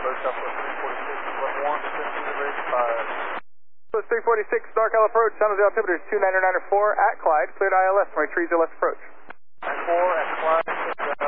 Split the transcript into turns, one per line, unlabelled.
Southwest 346, NorCal approach, San Jose altimeter is 299.4 at Clyde, cleared ILS, my trees are left approach.
4 at Clyde.